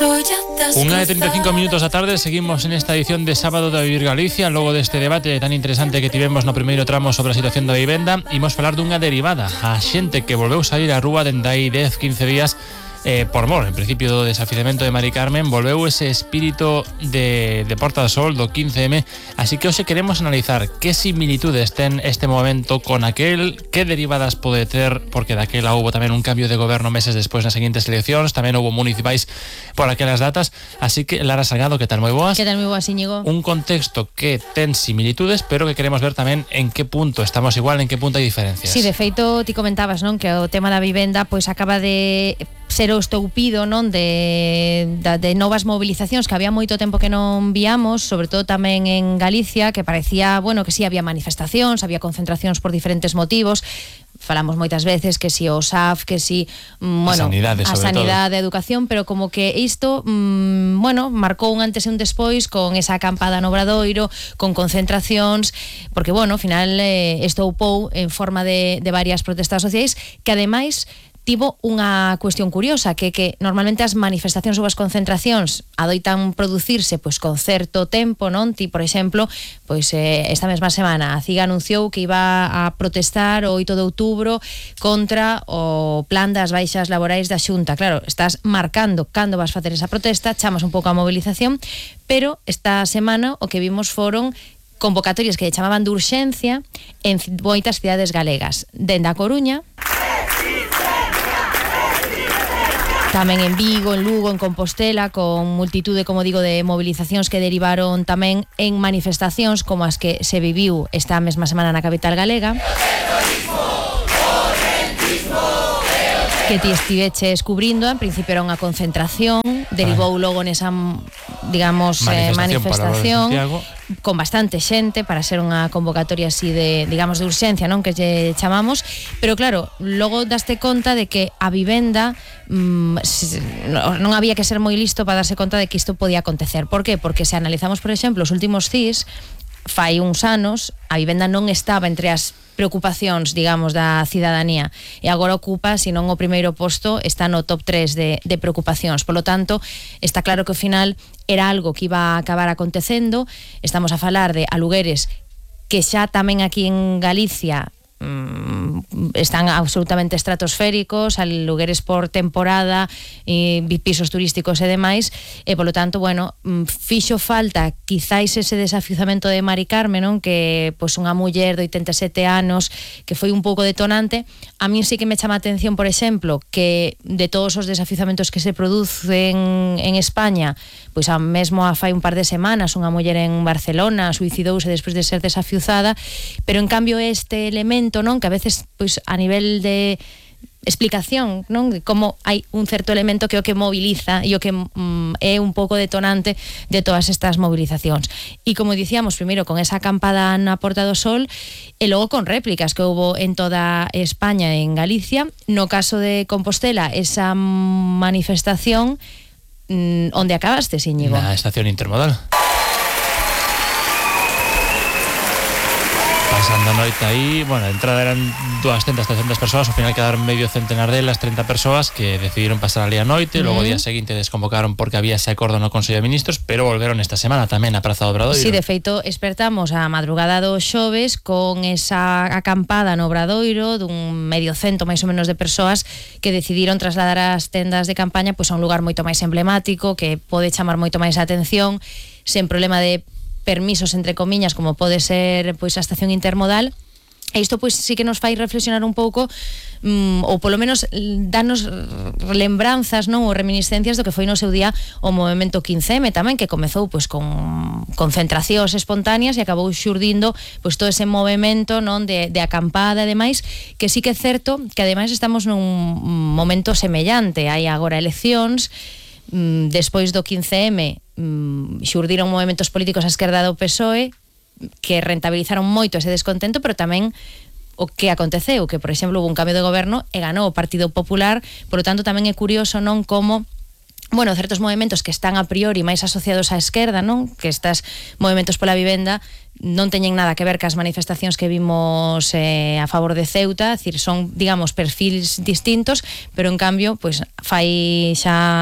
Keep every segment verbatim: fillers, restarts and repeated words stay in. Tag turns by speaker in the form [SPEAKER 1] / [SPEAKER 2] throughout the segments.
[SPEAKER 1] Unha e trinta e cinco minutos da tarde, seguimos en esta edición de Sábado da Vivir Galicia. Logo deste debate tan interesante que tivemos no primeiro tramo sobre a situación da vivenda, imos falar dunha derivada. A xente que volveu sair á rúa dende aí dez, quince días eh, por mor, en principio do desafiamento de Mari Carmen, volveu ese espírito de, de Porta do Sol do quince eme. Así que hoxe queremos analizar que similitudes ten este momento con aquel, que derivadas pode ter, porque daquela houve tamén un cambio de goberno meses despois nas seguintes eleccións, tamén houve municipais por aquelas datas. Así que, Lara Salgado, que tal, moi boas?
[SPEAKER 2] Que tal, moi boas, Íñigo?
[SPEAKER 1] Un contexto que ten similitudes, pero que queremos ver tamén en que punto estamos igual, en que punto hai diferencias.
[SPEAKER 2] Sí, de feito, ti comentabas, non, que o tema da vivenda pois acaba de ser o estoupido, non, de, de, de novas movilizacións que había moito tempo que non víamos, sobre todo tamén en Galicia, que parecía, bueno, que sí había manifestacións, había concentracións por diferentes motivos. Falamos moitas veces que si o S A F, que si, bueno, a sanidade, a sanidade, a educación, pero como que isto, mmm, bueno, marcou un antes e un despois con esa acampada no Obradoiro, con concentracións, porque, bueno, ao final eh, estoupou en forma de, de varias protestas sociais que, ademais, tivo unha cuestión curiosa, que que normalmente as manifestacións ou as concentracións adoitan producirse pois con certo tempo, non? Ti, por exemplo, pois eh, esta mesma semana a CIGA anunciou que iba a protestar o oito de outubro contra o plan das baixas laborais da Xunta. Claro, estás marcando cando vas facer esa protesta, chamas un pouco a movilización, pero esta semana o que vimos foron convocatorias que chamaban de urxencia en moitas cidades galegas, dende a Coruña, tamén en Vigo, en Lugo, en Compostela, con multitude, como digo, de movilizacións que derivaron tamén en manifestacións como as que se viviu esta mesma semana na capital galega, que ti estiveches cubrindo. En principio era unha concentración, derivou logo nesa, digamos, manifestación, eh, manifestación con bastante xente para ser unha convocatoria así de, digamos, de urxencia, non, que lle chamamos, pero claro, logo daste conta de que a vivenda mmm, non había que ser moi listo para darse conta de que isto podía acontecer. Por qué? Porque se analizamos, por exemplo, os últimos C I S, fai uns anos a vivenda non estaba entre as preocupacións, digamos, da cidadanía, e agora ocupa, se non o primeiro posto, está no top tres de, de preocupacións. Por lo tanto, está claro que ao final era algo que iba a acabar acontecendo. Estamos a falar de alugueres que xa tamén aquí en Galicia están absolutamente estratosféricos, alugueres por temporada e pisos turísticos e demais, e polo tanto, bueno, fixo falta quizáis ese desafiuzamento de Mari Carmen, non, que pois unha muller de oitenta e sete anos que foi un pouco detonante. A mí sí que me chama a atención, por exemplo, que de todos os desafiuzamentos que se producen en España, pois a mesmo a fai un par de semanas unha muller en Barcelona suicidouse despois de ser desafiuzada, pero en cambio este elemento, non, que a veces pois a nivel de explicación, non, de como hai un certo elemento que é o que moviliza e o que mm, é un pouco detonante de todas estas movilizacións. E como dicíamos, primeiro con esa acampada na Porta do Sol e logo con réplicas que houbo en toda España e en Galicia. No caso de Compostela, esa manifestación mm, onde acabaste, Íñigo?
[SPEAKER 1] Na estación intermodal. Pasando a noite aí, bueno, a entrada eran doscientas, trescientas persoas, ao final quedaron medio centenar delas, trinta persoas que decidiron pasar ali a noite, uh-huh. Logo o día seguinte desconvocaron porque había ese acordo no Consello de Ministros, pero volveron esta semana tamén a Praza do Obradoiro.
[SPEAKER 2] Sí, de feito, espertamos a madrugada do xoves con esa acampada no Obradoiro dun medio cento máis ou menos de persoas que decidiron trasladar as tendas de campaña pois a un lugar moito máis emblemático, que pode chamar moito máis a atención, sen problema de permisos, entre comiñas, como pode ser pois a estación intermodal. E isto pois sí que nos fai reflexionar un pouco, um, ou polo menos danos lembranzas, non, ou reminiscencias do que foi no seu día o movemento quince eme tamén, que comezou pois con concentracións espontáneas e acabou xurdindo pois todo ese movemento, non, de, de acampada e demais, que sí que é certo que ademais estamos nun momento semellante. Hai agora eleccións, um, despois do quince eme xurdiron movementos políticos á esquerda do P S O E que rentabilizaron moito ese descontento, pero tamén o que aconteceu, que por exemplo houve un cambio de goberno e ganou o Partido Popular. Por lo tanto tamén é curioso, non, como bueno, certos movementos que están a priori máis asociados á esquerda, non, que estes movementos pola vivenda non teñen nada que ver cas manifestacións que vimos eh, a favor de Ceuta, é dicir, son, digamos, perfils distintos, pero en cambio, pois fai xa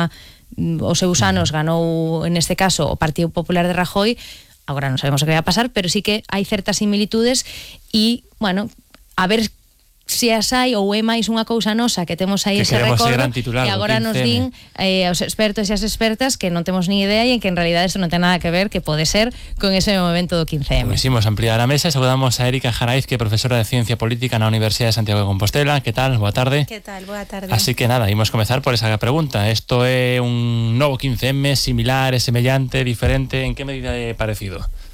[SPEAKER 2] os seus anos ganou, neste caso, o Partido Popular de Rajoy. Agora non sabemos o que vai a pasar, pero sí que hai certas similitudes e, bueno, a ver se as hai ou é máis unha cousa nosa que temos aí
[SPEAKER 1] que
[SPEAKER 2] ese recordo
[SPEAKER 1] titular,
[SPEAKER 2] e agora nos din eh, os expertos e as expertas que non temos ni idea e en que en realidad isto non ten nada que ver, que pode ser con ese momento do quince eme.
[SPEAKER 1] Quisimos ampliar a mesa e saludamos a Erika Jaraiz, que é profesora de Ciencia Política na Universidade de Santiago de Compostela. Que tal? Boa tarde.
[SPEAKER 3] Que tal? Boa tarde.
[SPEAKER 1] Así que nada, imos comezar por esa pregunta. Isto é un novo quince eme, similar, semellante, diferente? En que medida é parecido?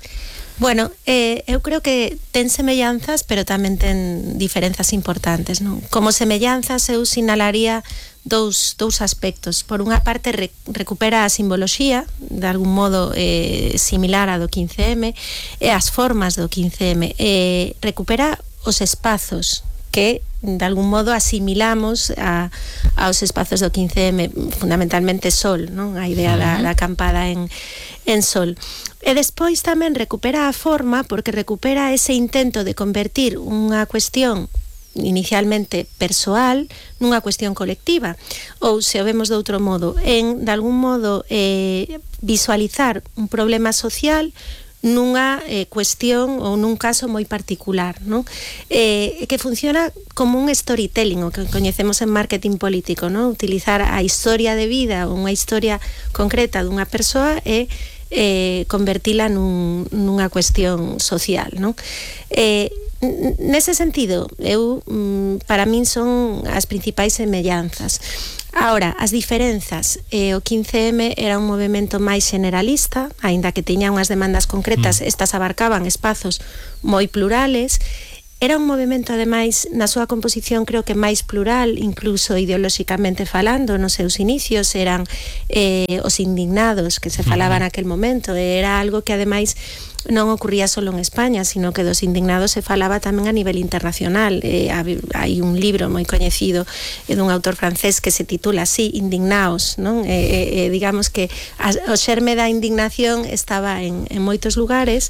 [SPEAKER 3] Bueno, eh, eu creo que ten semellanzas, pero tamén ten diferenzas importantes, non? Como semellanzas eu sinalaría dous, dous aspectos. Por unha parte, re, recupera a simboloxía, de algún modo eh, similar a do quince eme, e as formas do quince eme. Eh, recupera os espazos que de algún modo asimilamos a, aos espazos do quince eme, fundamentalmente Sol, non? A idea da, da acampada en, en Sol. E despois tamén recupera a forma, porque recupera ese intento de convertir unha cuestión inicialmente persoal nunha cuestión colectiva, ou se o vemos de outro modo, en de algún modo eh, visualizar un problema social nunha eh, cuestión ou nun caso moi particular, non? Eh, que funciona como un storytelling, o que coñecemos en marketing político, non? Utilizar a historia de vida ou unha historia concreta dunha persoa e eh, convertila nun, nunha cuestión social, non? Eh, nese sentido, eu para min son as principais semellanzas. Ahora, as diferenzas, eh, o quince eme era un movemento máis generalista, aínda que tiña unhas demandas concretas, mm. estas abarcaban espazos moi plurales. Era un movemento, ademais, na súa composición creo que máis plural, incluso ideolóxicamente falando, nos seus inicios eran eh, os indignados que se falaban mm. naquel momento, era algo que ademais non ocurría só en España, sino que dos indignados se falaba tamén a nivel internacional. Eh, hai un libro moi coñecido eh, dun autor francés que se titula así, Indignaos, non? Eh, eh, digamos que a, o xerme da indignación estaba en, en moitos lugares.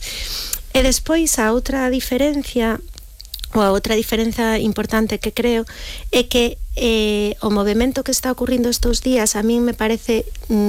[SPEAKER 3] E despois a outra diferencia ou a outra diferenza importante que creo é que eh, o movimento que está ocurrindo estes días a min me parece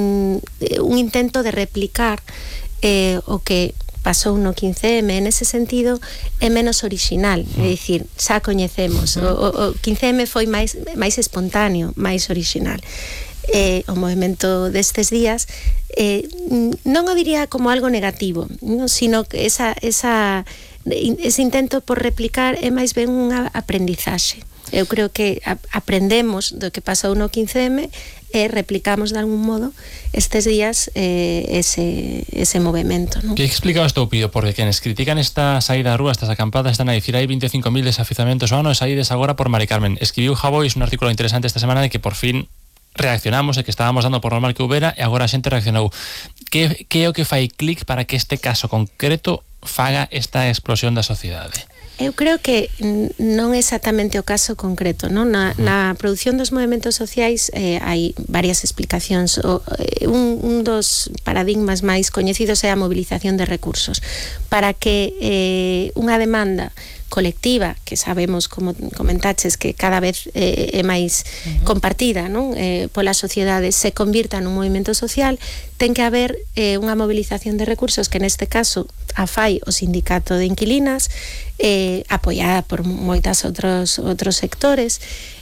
[SPEAKER 3] mm, un intento de replicar eh, o que pasou no quince eme. En ese sentido é menos orixinal, é dicir, xa coñecemos o, o, o quince eme foi máis, máis espontáneo, máis orixinal. Eh, o movimento destes días eh, non o diría como algo negativo, no? Sino que esa, esa ese intento por replicar é máis ben unha aprendizaxe. Eu creo que aprendemos do que pasou no quince eme e replicamos de algún modo estes días eh, ese, ese movimento, ¿no?
[SPEAKER 1] Que explicado isto, Pío? Porque quenes critican esta saída á rúa, estas acampadas, están a dicir hai veinticinco mil desafiuzamentos ao ano e saídes agora por Mari Carmen. Escribiu Javois un artículo interesante esta semana de que por fin reaccionamos e que estábamos dando por normal que houbera e agora a xente reaccionou. Que, que é o que fai clic para que este caso concreto faga esta explosión da sociedade?
[SPEAKER 3] Eu creo que non é exactamente o caso concreto, non? Na, na produción dos movimentos sociais eh, hai varias explicacións. O, eh, un, un dos paradigmas máis coñecidos é a mobilización de recursos. Para que eh, unha demanda colectiva, que sabemos, como comentaches, que cada vez eh, é máis uh-huh. compartida, non? Eh, pola sociedade, se convirta nun movimento social, ten que haber eh, unha mobilización de recursos que neste caso a fai o sindicato de inquilinas, eh, apoiada por moitas outros outros sectores,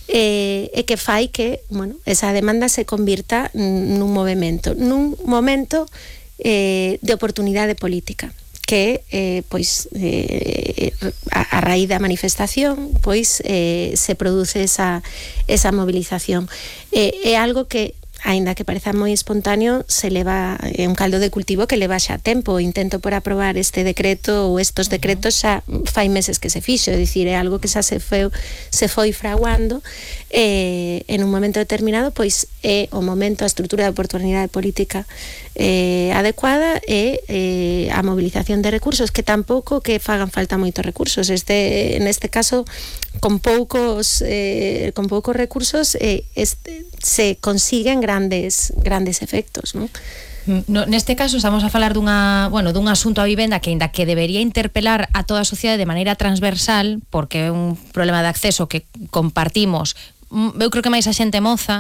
[SPEAKER 3] eh, e que fai que, bueno, esa demanda se convirta nun movimento, nun momento eh, de oportunidade política, que eh, pois eh, a, a raíz da manifestación pois eh, se produce esa, esa movilización. Eh, é algo que, aínda que pareza moi espontáneo, se leva, é un caldo de cultivo que leva xa tempo. O intento por aprobar este decreto ou estos decretos xa fai meses que se fixo, é dicir, é algo que xa se foi, se foi fraguando eh, en un momento determinado, pois é o momento, a estrutura de oportunidade política eh, adecuada e eh, a mobilización de recursos, que tampouco que fagan falta moitos recursos. Este, neste caso, con poucos eh, con poucos recursos eh, este, se consiguen grandes grandes efectos, non?
[SPEAKER 2] No, neste caso estamos a falar dunha, bueno, dun asunto a vivenda que aínda que debería interpelar a toda a sociedade de maneira transversal, porque é un problema de acceso que compartimos, eu creo que máis a xente moza,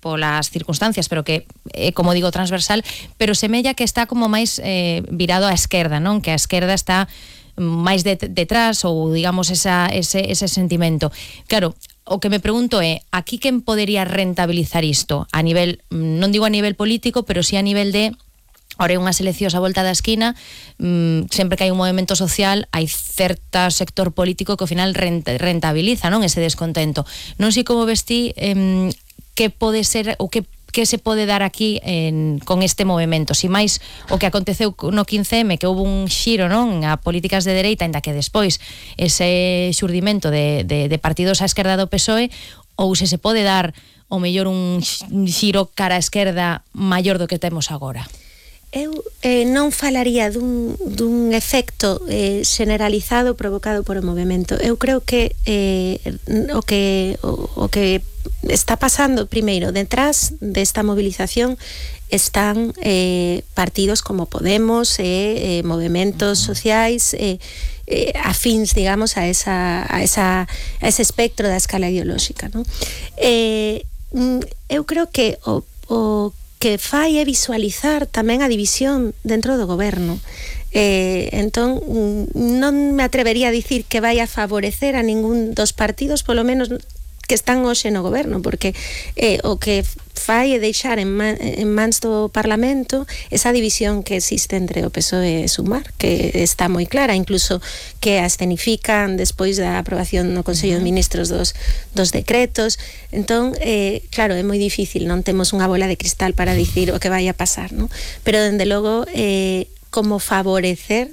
[SPEAKER 2] polas circunstancias, pero que é, como digo, transversal, pero semella que está como máis eh, virado á esquerda, non? Que a esquerda está máis de, detrás ou digamos esa, ese, ese sentimento. Claro, o que me pregunto é, aquí quen podería rentabilizar isto? A nivel, non digo a nivel político, pero sí a nivel de ahora hai unhas eleccións á volta da esquina, mmm, sempre que hai un movimento social hai certo sector político que ao final rentabiliza, non, ese descontento. Non sei como vestí eh, que pode ser ou que que se pode dar aquí en, con este movimento, si máis o que aconteceu no quince eme, que houve un xiro, non, a políticas de dereita, ainda que despois ese xurdimento de, de, de partidos á esquerda do P S O E, ou se se pode dar o mellor un xiro cara á esquerda maior do que temos agora.
[SPEAKER 3] Eu eh, non falaría dun, dun efecto eh, generalizado provocado por o movimento. Eu creo que eh, o que o, o que está pasando primeiro detrás desta movilización están eh, partidos como Podemos e eh, eh, movimentos sociais eh, eh, afíns, digamos, a esa a esa a ese espectro da escala ideolóxica, non? Eh, eu creo que o, o que fai é visualizar tamén a división dentro do goberno. Eh, entón, non me atrevería a dicir que vai a favorecer a ningún dos partidos, polo menos que están hoxe no goberno, porque eh, o que fai é deixar en, man, en mans do Parlamento esa división que existe entre o P S O E e Sumar, que está moi clara, incluso que a escenifican despois da aprobación no Consello de Ministros dos, dos decretos. Entón, eh, claro, é moi difícil, non temos unha bola de cristal para dicir o que vai a pasar, non? Pero, dende logo, eh, como favorecer,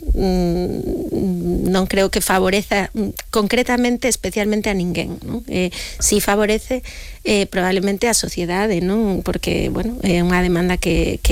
[SPEAKER 3] mmm, non creo que favoreza concretamente, especialmente a ninguén, non? Eh, si favorece eh, probablemente a sociedade, non? Porque, bueno, é unha demanda que, que